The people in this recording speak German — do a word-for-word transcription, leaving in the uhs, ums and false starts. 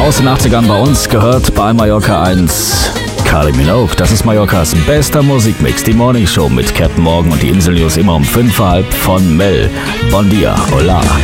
aus den achtzigern bei uns gehört bei Mallorca eins. Kylie Minogue, das ist Mallorcas bester Musikmix. Die Morning Show mit Captain Morgan und die Insel News immer um fünf vor halb von Mel. Bon dia, hola.